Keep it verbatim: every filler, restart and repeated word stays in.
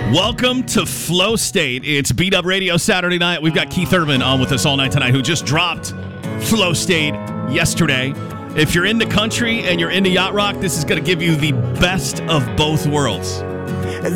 Welcome to Flow State. It's Beat Up Radio Saturday night. We've got Keith Urban on with us all night tonight, who just dropped Flow State yesterday. If you're into country and you're into yacht rock, this is going to give you the best of both worlds.